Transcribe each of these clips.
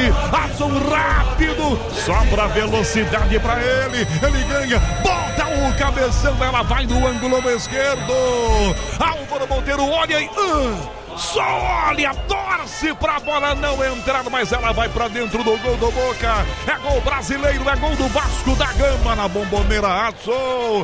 Adson rápido, sobra velocidade pra ele. Ele ganha, bota o cabeção, ela vai no ângulo esquerdo. Álvaro Monteiro olha e só olha, torce pra bola não entrar, mas ela vai pra dentro do gol do Boca. É gol brasileiro, é gol do Vasco da Gama na Bomboneira. Adson,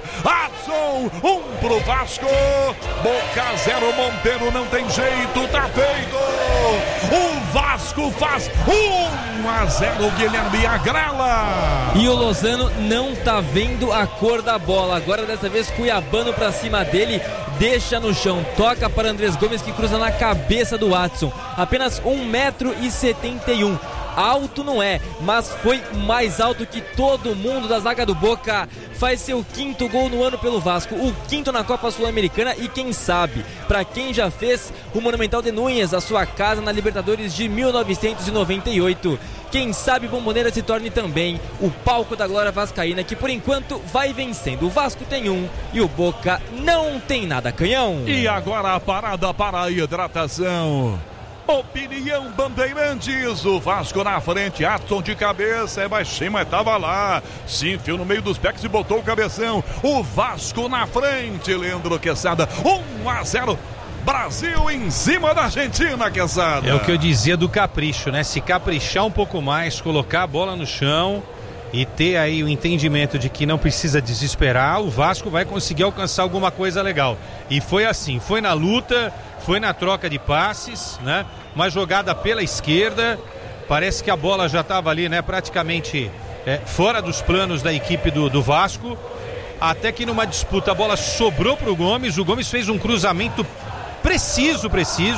1 pro Vasco, Boca 0, Monteiro não tem jeito, tá feito. O Vasco faz 1-0, Guilherme Agrela. E o Lozano não tá vendo a cor da bola. Agora dessa vez Cuiabano pra cima dele, deixa no chão, toca para Andrés Gomes que cruza na cabeça do Adson. Apenas 1,71 m. Alto não é, mas foi mais alto que todo mundo da zaga do Boca. Faz seu 5º gol no ano pelo Vasco, o 5º na Copa Sul-Americana e quem sabe, para quem já fez o Monumental de Núñez, a sua casa na Libertadores de 1998. Quem sabe Bomboneira se torne também o palco da glória vascaína, que por enquanto vai vencendo. O Vasco tem 1 e o Boca não tem nada, Canhão. E agora a parada para a hidratação. Opinião Bandeirantes, o Vasco na frente, Adson de cabeça, é baixinho, mas tava lá, se enfiou no meio dos pés e botou o cabeção. O Vasco na frente, Leandro Quesada, 1-0, Brasil em cima da Argentina, Quesada. É o que eu dizia do capricho, né? Se caprichar um pouco mais, colocar a bola no chão e ter aí o entendimento de que não precisa desesperar, o Vasco vai conseguir alcançar alguma coisa legal. E foi assim, foi na luta, foi na troca de passes, né? Uma jogada pela esquerda, parece que a bola já estava ali, né? Praticamente fora dos planos da equipe do Vasco, até que numa disputa a bola sobrou para o Gomes fez um cruzamento preciso.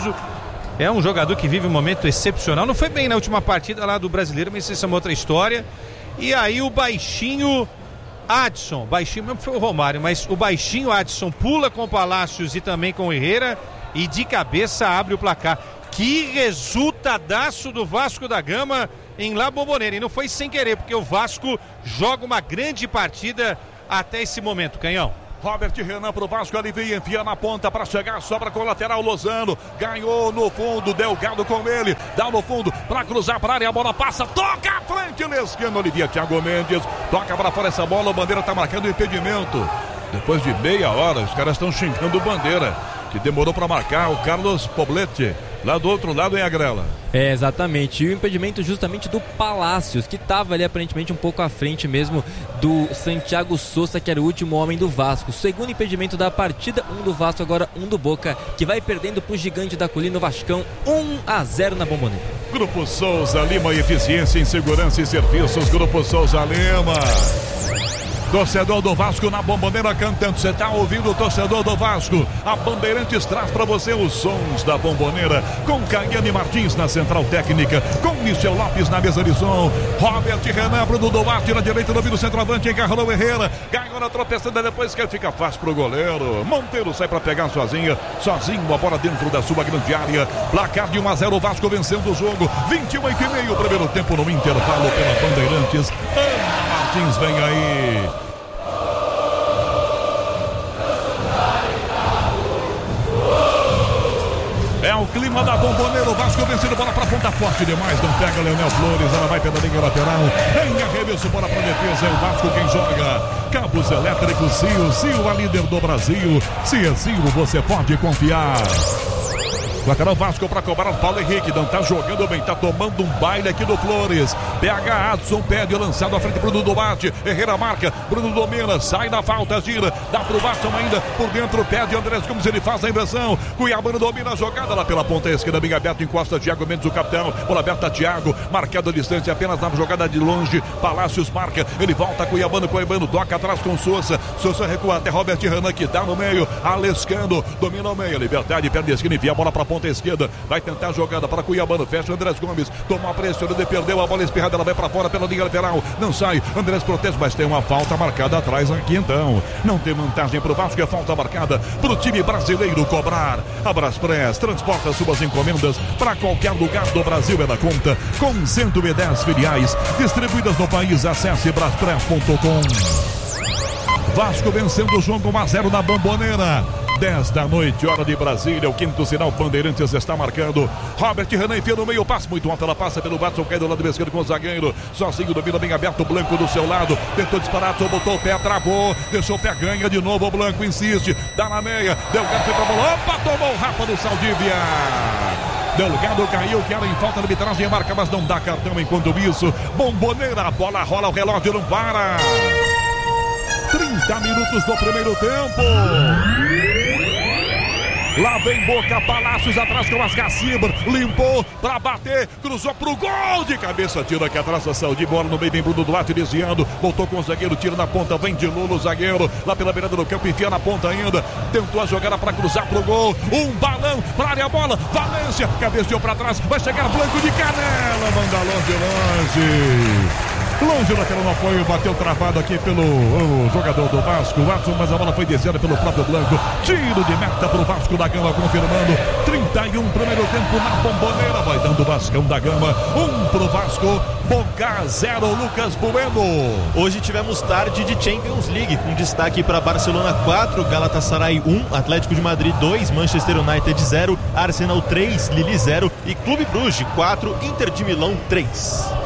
É um jogador que vive um momento excepcional, não foi bem na última partida lá do Brasileiro, mas isso é uma outra história. E aí o baixinho Adson, baixinho mesmo foi o Romário, mas o baixinho Adson pula com o Palácios e também com o Herrera e de cabeça abre o placar. Que resultadaço do Vasco da Gama em La Bombonera, e não foi sem querer, porque o Vasco joga uma grande partida até esse momento, Canhão. Robert Renan pro Vasco, alivia, enfia na ponta para chegar, sobra com o lateral Lozano, ganhou no fundo, Delgado com ele, dá no fundo para cruzar para a área, a bola passa, toca à frente, Lescano, alivia, Thiago Mendes, toca para fora essa bola, o Bandeira tá marcando o impedimento. Depois de meia hora, os caras estão xingando o Bandeira, que demorou para marcar, o Carlos Poblete, lá do outro lado em Agrela. É, exatamente, e o impedimento justamente do Palácios, que estava ali aparentemente um pouco à frente mesmo do Santiago Sousa, que era o último homem do Vasco. Segundo impedimento da partida, 1 do Vasco, agora 1 do Boca, que vai perdendo pro gigante da colina, o Vascão, 1-0 na Bomboneira. Grupo Souza Lima, eficiência em segurança e serviços, Grupo Souza Lima. Torcedor do Vasco na Bomboneira cantando, você tá ouvindo o torcedor do Vasco? A Bandeirantes traz pra você os sons da Bomboneira, com Caiane Martins na central técnica, com Michel Lopes na mesa de som, Robert Renan, Bruno Duarte na direita, do centroavante, encarrou o Herrera, ganhou na tropeçada, depois que fica fácil pro goleiro, Monteiro sai pra pegar sozinho, a bola dentro da sua grande área, placar de 1-0, o Vasco vencendo o jogo, 28,5 primeiro tempo no intervalo pela Bandeirantes. Ana Martins vem aí. É o clima da Bomboneira, o Vasco vencendo, bola pra ponta forte demais, não pega Leonel Flores, ela vai pela linha lateral, em arremesso, bola pra defesa, é o Vasco quem joga. Cabos elétricos Cio, a líder do Brasil, se é Cio, você pode confiar. Lateral Vasco para cobrar o Paulo Henrique, não tá jogando bem, tá tomando um baile aqui do Flores. PH Adson pede, lançado à frente pro Bruno Duarte, Herrera marca, Bruno domina, sai da falta, gira, dá pro Vasco ainda, por dentro pede Andrés Gomes, ele faz a inversão, Cuiabano domina a jogada lá pela ponta esquerda, bem aberto, encosta Thiago Mendes, o capitão, bola aberta Thiago, marcado a distância, apenas na jogada de longe, Palácios marca, ele volta, Cuiabano toca atrás com Sousa recua até Robert Renan, que dá no meio, Alescano, domina o meio, Liberdade, perde a esquina, envia a bola pra ponta esquerda, vai tentar a jogada para Cuiabano, fecha Andrés Gomes, toma a pressão, ele perdeu a bola espirrada, ela vai para fora pela linha lateral, não sai, Andrés protege, mas tem uma falta marcada atrás aqui então, não tem vantagem pro Vasco, é falta marcada pro time brasileiro cobrar. A Braspress transporta suas encomendas para qualquer lugar do Brasil, é da conta, com 110 filiais distribuídas no país, acesse braspress.com. Vasco vencendo o jogo 1-0 na Bomboneira. 10 da noite, hora de Brasília. O quinto sinal Bandeirantes está marcando. Robert Renan enfia no meio, passe muito alto, ela passa pelo Watson, cai do lado esquerdo com o zagueiro. Sozinho, domina bem aberto, o Blanco do seu lado. Tentou disparar, só botou o pé, travou. Deixou o pé, ganha de novo. O Blanco insiste, dá na meia. Delgado foi pra bola. Opa, tomou o rapa do Saldívia. Delgado caiu, que era em falta de arbitragem, marca, mas não dá cartão. Enquanto isso, Bomboneira, a bola rola, o relógio não para. 30 minutos do primeiro tempo. Lá vem Boca, Palácios atrás com as Cacibar, limpou pra bater, cruzou pro gol de cabeça, tira aqui atrás a Saudi, bola no meio, vem Bruno Duarte desviando, voltou com o zagueiro, tira na ponta, vem de Lula o zagueiro, lá pela beirada do campo, enfia na ponta ainda, tentou a jogada pra cruzar pro gol, um balão pra área, bola, Valência, cabeceou pra trás, vai chegar Blanco de canela, manda longe. Longe daquela no apoio, bateu travado aqui pelo jogador do Vasco, Watson, mas a bola foi descida pelo próprio Blanco. Tiro de meta pro Vasco da Gama, confirmando 31 primeiro tempo na Bomboneira, vai dando o Vascão da Gama, 1 pro Vasco, Boca 0, Lucas Bueno. Hoje tivemos tarde de Champions League, com destaque para Barcelona 4, Galatasaray 1, Atlético de Madrid 2, Manchester United 0, Arsenal 3, Lille 0 e Clube Bruges 4, Inter de Milão 3.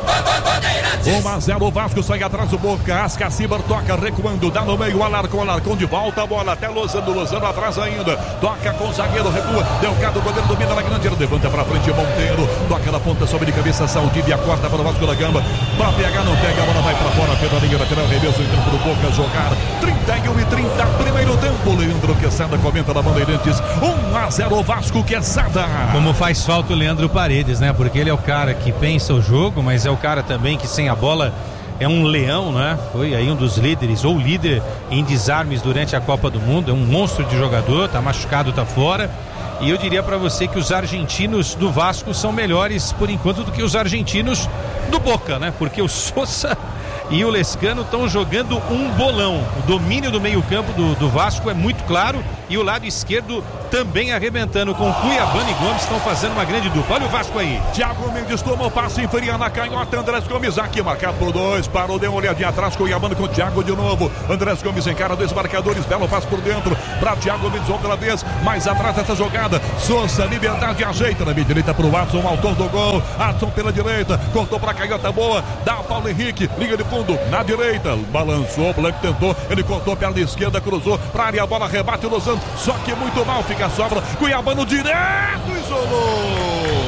1-0, o Vasco sai atrás do Boca, Ascacibar toca recuando, dá no meio, Alarcon de volta, a bola até Lozano atrás ainda, toca com o zagueiro, recua, Delgado, o goleiro domina na grande área, levanta pra frente, Monteiro, toca na ponta, sobe de cabeça, Saldívia, corta para o Vasco da Gama, pra pegar, não pega, a bola vai pra fora, pela linha lateral, reverso em campo do Boca, jogar, 31 e 30, primeiro tempo, Leandro Quesada comenta na Bandeirantes, 1-0, Vasco Quesada. Como faz falta o Leandro Paredes, né, porque ele é o cara que pensa o jogo, mas é o cara também que sem a bola é um leão, né? Foi aí um dos líderes, ou líder em desarmes durante a Copa do Mundo, é um monstro de jogador, tá machucado, tá fora. E eu diria pra você que os argentinos do Vasco são melhores por enquanto do que os argentinos do Boca, né? Porque o Sosa e o Lescano estão jogando um bolão. O domínio do meio-campo do Vasco é muito claro e o lado esquerdo também arrebentando com Cuiabano e Gomes, estão fazendo uma grande dupla. Olha o Vasco aí. Thiago Mendes tomou passe, inferia na canhota, Andrés Gomes aqui marcado por 2, parou, deu uma olhadinha atrás, Cuiabano com o Thiago de novo, Andrés Gomes encara 2 marcadores, belo passe por dentro, pra Thiago Mendes outra vez, mais atrás dessa jogada, Sousa, liberdade, ajeita na meia direita pro Watson, autor do gol, Watson pela direita, cortou pra canhota boa, dá o Paulo Henrique, liga de fundo, na direita, balançou, Blanco tentou, ele cortou pela esquerda, cruzou pra área, a bola rebate o Lozano, só que muito mal, fica a sobra, Cuiabano direto, isolou.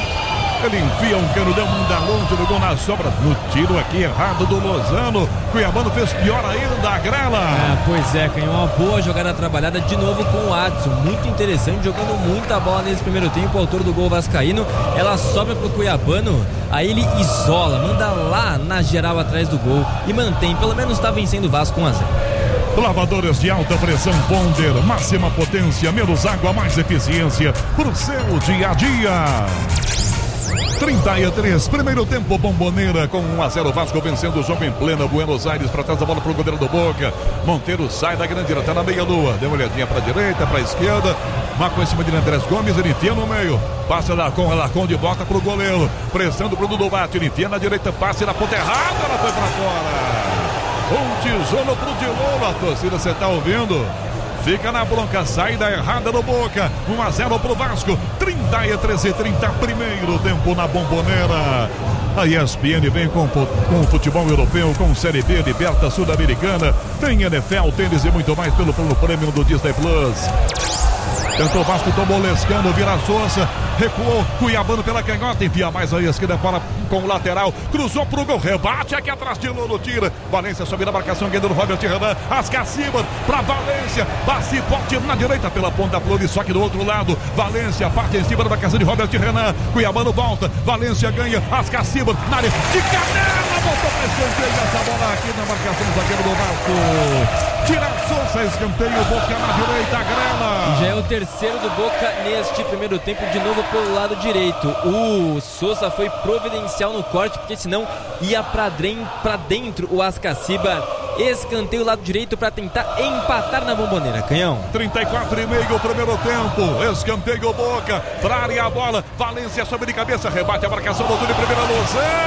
Ele enfia um cano, deu manda longe do gol na sobra, no tiro aqui errado do Lozano. Cuiabano fez pior ainda, a Grela. Pois é, ganhou uma boa jogada trabalhada de novo com o Adson, muito interessante, jogando muita bola nesse primeiro tempo, o autor do gol vascaíno, ela sobra pro Cuiabano, aí ele isola, manda lá na geral atrás do gol e mantém, pelo menos tá vencendo o Vasco 1-0. Lavadores de alta pressão Bonder, máxima potência, menos água, mais eficiência pro seu dia a dia. 33, primeiro tempo, Bomboneira com 1-0, Vasco vencendo o jogo em plena Buenos Aires, para trás a bola pro goleiro do Boca, Monteiro sai da grande área, tá na meia lua, deu uma olhadinha pra direita, pra esquerda, marcou em cima de Andrés Gomes, ele enfia no meio, passa Alarcon de volta pro goleiro, pressando pro Dudu Bate, ele enfia na direita, passe na ponta errada, ela foi pra fora. Um tijolo pro Dilolo, a torcida, você tá ouvindo? Fica na bronca, saída errada do Boca, 1-0 pro Vasco, 33 e 30, primeiro tempo na Bomboneira. A ESPN vem com futebol europeu, com Série B, Liberta Sul-Americana, tem NFL, tênis e muito mais pelo plano prêmio do Disney Plus. Tentou o Vasco, tomou Lescano, vira Sousa, recuou, Cuiabano pela canhota, envia mais a esquerda para com o lateral, cruzou pro gol, rebate aqui atrás de Lolo, tira, Valência sobe na marcação, guiando do Robert Renan, Ascacibar pra Valência, passe forte na direita pela ponta Flores, só que do outro lado, Valência parte em cima da marcação de Robert Renan, Cuiabano volta, Valência ganha, Ascacibar na área de canela, voltou pra escanteio, essa bola aqui na marcação do zagueiro do Vasco. Tira Sousa, escanteio, Boca na direita, Grela. Já é o terceiro do Boca neste primeiro tempo, de novo pelo lado direito. O Sousa foi providencial no corte, porque senão ia pra dentro o Ascacibar. Escanteio lado direito para tentar empatar na Bomboneira. Canhão. 34,5 o primeiro tempo. Escanteio Boca. Pra área a bola. Valência sobe de cabeça. Rebate a marcação. Botou de primeira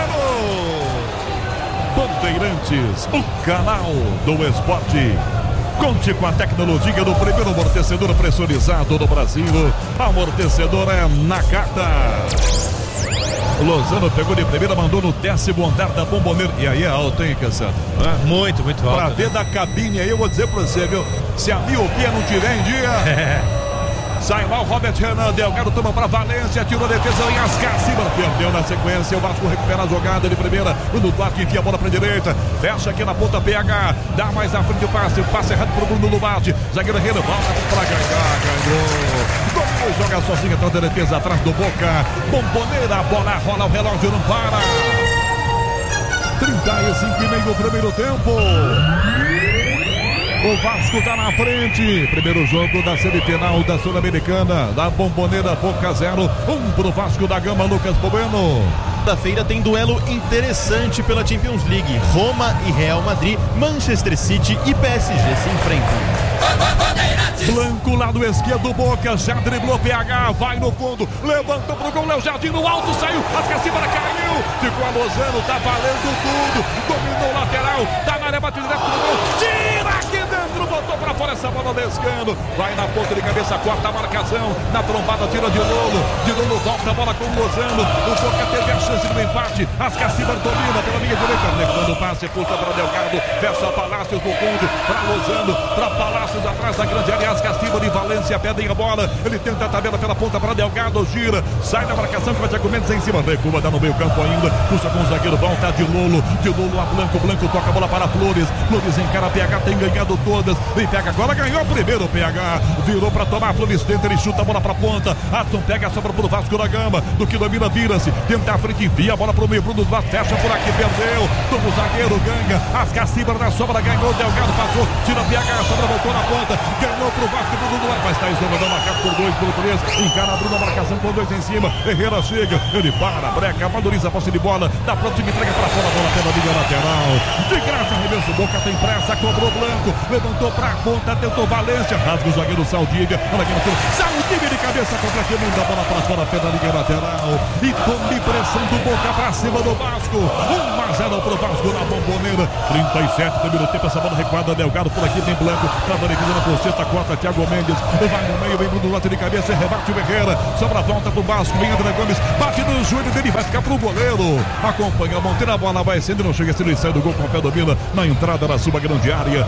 Lozano. Bandeirantes, o canal do esporte. Conte com a tecnologia do primeiro amortecedor pressurizado do Brasil. Amortecedor é Nakata. O Lozano pegou de primeira, mandou no 10º andar da Bomboneira. E aí é alto, hein, Cassado? Muito alto. Pra ver da cabine aí, eu vou dizer pra você, viu? Se a miopia não tiver em dia... Sai mal Robert Renan, Delgado toma pra Valência, tirou a defesa em Ascacima, perdeu na sequência, o Vasco recupera a jogada de primeira, o Duarte enfia a bola pra direita, fecha aqui na ponta PH, dá mais à frente o passe errado pro Bruno Duarte, zagueiro Renan, volta pra ganhar, ganhou, joga sozinho atrás da defesa, atrás do Boca, Bomboneira, a bola rola, o relógio não para, 35,5 primeiro tempo. O Vasco tá na frente. Primeiro jogo da semifinal da Sul-Americana. Da Bomboneira, Boca 0. 1 pro Vasco da Gama, Lucas Bueno. Quinta-feira tem duelo interessante pela Champions League. Roma e Real Madrid, Manchester City e PSG se enfrentam. Blanco, lado esquerdo, Boca, já driblou PH, vai no fundo, levantou pro gol, Léo Jardim no alto, saiu, Ascacima caiu, ficou a Lozano, tá valendo tudo, dominou o lateral, tá na área, bate direto no gol, tira aqui dentro, botou pra fora essa bola descando, vai na ponta de cabeça, corta a marcação, na trombada, tira de Lolo volta a bola com o Lozano, o Boca teve a chance do empate, Ascacima domina pela linha direita, levando o passe, puxa para Delgado, fecha Palácios no fundo, pra Lozano, pra Palácios atrás da grande área, Ascacima de Valência, pedem a bola, ele tenta a tabela pela ponta para Delgado, gira, sai da marcação que vai Thiago Mendes em cima, recua, dá no meio campo ainda, puxa com o zagueiro, volta de Lolo a Blanco toca a bola para Flores encara PH, tem ganhado todas, e pega agora, ganhou primeiro PH, virou para tomar, Flores tenta, ele chuta a bola para ponta, Adson pega, sobra pro Vasco da Gama, do que domina, vira-se, tenta a frente, envia a bola pro meio, Bruno Duarte fecha por aqui, perdeu, toma o zagueiro, ganha, Ascacima na sobra, ganhou, Delgado passou, tira PH, sobra, voltou na ponta, ganhou pro Vasco, Bruno Duarte, mas tá isolado, marcado por 2, por 3, encara a Bruno, marcação com 2 em cima, Herrera chega, ele para, breca, valoriza a posse de bola, dá pronto, entrega para fora, bola pela linha lateral, de graça, arremesso, Boca tem pressa, cobrou Blanco, levantou pra ponta, tentou Valência, rasga o zagueiro Saldívia, olha aqui no fundo, Saldívia de cabeça contra aqui, manda a bola pra fora, pela linha lateral, e tome pressão do Boca pra cima do Vasco, 1-0 pro Vasco na Bomboneira, 37 primeiro tempo, essa bola recuada, Delgado por aqui, tem Blanco, tá dando na pocheta, corta Thiago Mendes, vai no meio, vem Bruno Duarte de cabeça, rebate o Herrera, sobra a volta pro Vasco, vem André Gomes, bate no joelho dele, vai ficar pro goleiro, acompanha a Monteira, a bola vai sendo, não chega a ser, ele sai do gol com o pé domina, na entrada da sua grande área,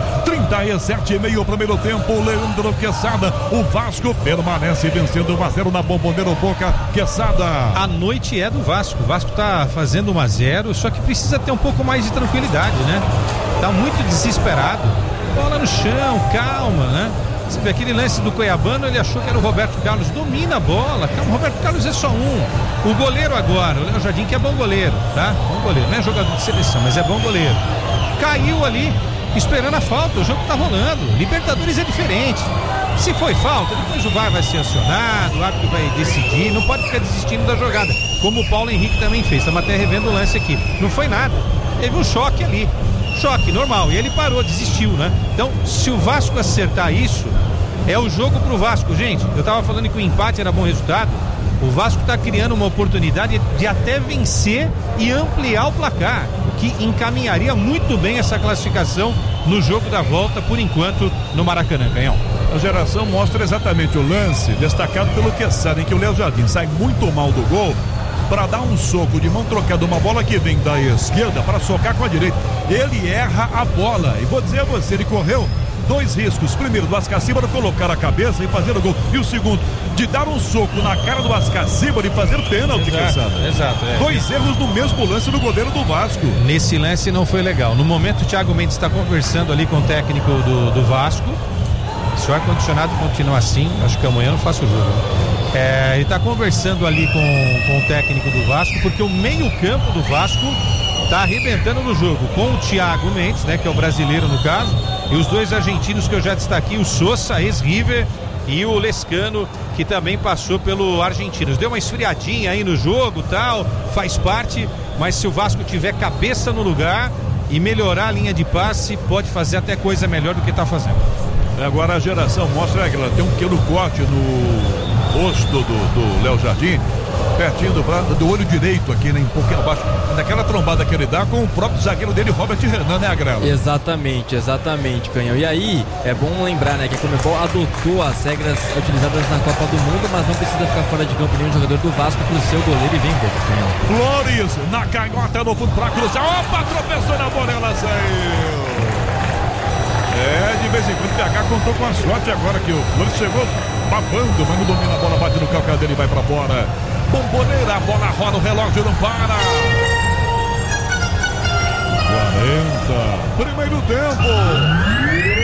37,5 primeiro tempo, Leandro Quesada, o Vasco permanece vencendo 1-0 na Bomboneira, Boca, Quesada. A noite é do Vasco, o Vasco tá fazendo 1-0, só que precisa ter um pouco mais de tranquilidade, né? Tá muito desesperado, bola no chão, calma, né? Você vê aquele lance do Cuiabano, ele achou que era o Roberto Carlos, domina a bola, calma, o Roberto Carlos é só um. O goleiro agora, o Léo Jardim, que é bom goleiro, tá? Bom goleiro, não é jogador de seleção, mas é bom goleiro. Caiu ali, esperando a falta, o jogo tá rolando. Libertadores é diferente. Se foi falta, depois o VAR vai ser acionado, o árbitro vai decidir, não pode ficar desistindo da jogada, como o Paulo Henrique também fez, estamos até revendo o lance aqui. Não foi nada, teve um choque ali, choque normal, e ele parou, desistiu, né? Então, se o Vasco acertar isso, é o jogo pro Vasco, gente. Eu tava falando que o empate era bom resultado. O Vasco tá criando uma oportunidade de até vencer e ampliar o placar, o que encaminharia muito bem essa classificação no jogo da volta, por enquanto, no Maracanã, Canhão. A geração mostra exatamente o lance destacado pelo Quesada, em que o Léo Jardim sai muito mal do gol para dar um soco de mão trocada, uma bola que vem da esquerda para socar com a direita. Ele erra a bola, e vou dizer a você, ele correu 2 riscos. Primeiro, do Ascacima de colocar a cabeça e fazer o gol. E o segundo, de dar um soco na cara do Ascacima de fazer pênalti. Exato. 2 erros no mesmo lance do goleiro do Vasco. Nesse lance não foi legal. No momento, o Thiago Mendes está conversando ali com o técnico do Vasco. Se o ar-condicionado continuar assim, acho que amanhã eu não faço o jogo. Ele está conversando ali com o técnico do Vasco, porque o meio-campo do Vasco está arrebentando no jogo, com o Thiago Mendes, né, que é o brasileiro no caso, e os 2 argentinos que eu já destaquei, o Sosa, ex-River, e o Lescano, que também passou pelo Argentinos. Deu uma esfriadinha aí no jogo, tal, faz parte, mas se o Vasco tiver cabeça no lugar e melhorar a linha de passe, pode fazer até coisa melhor do que está fazendo. Agora a geração mostra que ela tem um pequeno corte no rosto do Léo Jardim, pertinho do olho direito aqui, né? Um pouquinho abaixo, naquela trombada que ele dá com o próprio zagueiro dele, Robert Renan, né, Agrela? Exatamente, Canhão. E aí, é bom lembrar, né, que a Conmebol adotou as regras utilizadas na Copa do Mundo, mas não precisa ficar fora de campo nenhum jogador do Vasco pro seu goleiro e vem Boca, Canhão. Flores, na canhota no fundo pra cruzar. Opa, tropeçou na bola, ela saiu. De vez em quando o PH contou com a sorte agora que o Flores chegou babando, mas não domina a bola, bate no calcanhar dele e vai pra fora. Bomboneira, a bola roda, o relógio não para. 40, primeiro tempo.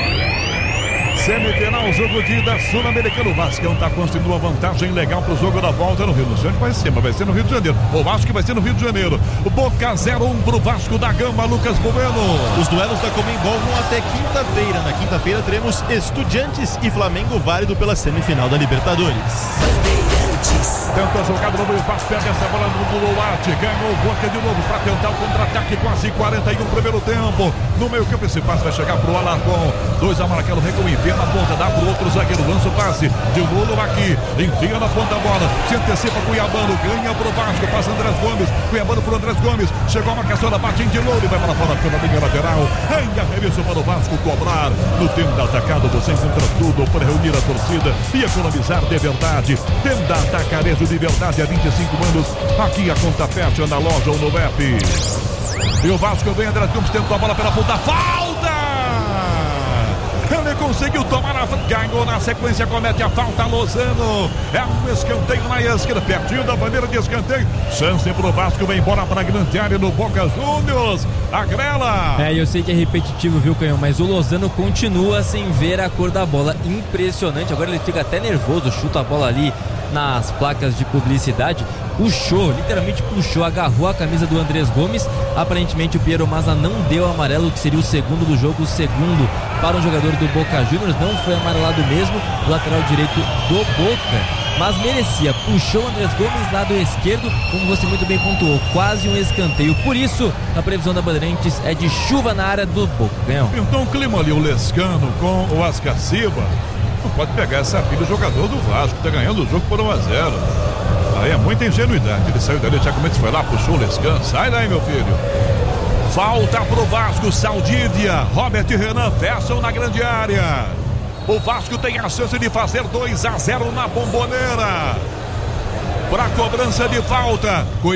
Semifinal, jogo de ida sul-americano. O Vascão está construindo uma vantagem legal para o jogo da volta no Rio. Não sei onde vai ser, mas vai ser no Rio de Janeiro. O Vasco vai ser no Rio de Janeiro. Boca 0-1 para o Vasco da Gama, Lucas Bueno. Os duelos da Conmebol vão até quinta-feira. Na quinta-feira teremos Estudiantes e Flamengo, válido pela semifinal da Libertadores. Tenta a jogada no meio, Vasco perde essa bola no Luarte. Ganhou o Boca de novo para tentar o contra-ataque. Quase 41 primeiro tempo. No meio campo esse passe vai chegar para o Alarcon. 2 Amarelo, recua, enfia na ponta, dá para o outro zagueiro. Lança o passe de Lolo aqui. Enfia na ponta a bola. Se antecipa Cuiabano. Ganha para o Vasco. Passa Andrés Gomes. Cuiabano para o Andrés Gomes. Chegou a marcação da bate de Lolo e vai para fora pela linha lateral. Ainda arremesso para o Vasco cobrar. No tempo da atacado você encontra tudo para reunir a torcida e economizar de verdade. Tenda Atacarejo de verdade há 25 anos. Aqui a conta fecha na loja ou no app. E o Vasco vem, Andrés Gomes tentou a bola pela ponta. Falta! Ele conseguiu tomar a frente, ganhou na sequência, comete a falta, Lozano. É um escanteio na esquerda, pertinho da bandeira de escanteio. Chance pro Vasco, vem embora para a grande área no Boca Juniors. Agrela. Eu sei que é repetitivo, viu, Canhão, mas o Lozano continua sem ver a cor da bola. Impressionante, agora ele fica até nervoso, chuta a bola ali nas placas de publicidade, puxou, literalmente puxou, agarrou a camisa do Andrés Gomes. Aparentemente o Piero Mazza não deu amarelo, que seria o segundo do jogo, o segundo para um jogador do Boca Juniors, não foi amarelado mesmo, lateral direito do Boca, mas merecia, puxou o Andrés Gomes, lado esquerdo, como você muito bem pontuou, quase um escanteio. Por isso, a previsão da Bandeirantes é de chuva na área do Boca. Então o clima ali, o Lescano com o Ascaciba, não pode pegar essa pilha, o jogador do Vasco, tá ganhando o jogo por 1-0. Aí é muita ingenuidade. Ele saiu dali, o Thiago Mendes foi lá, puxou o Lescano. Sai daí, meu filho. Falta pro Vasco, Saldívia, Robert Renan fecham na grande área. O Vasco tem a chance de fazer 2-0 na Bomboneira. Para cobrança de falta.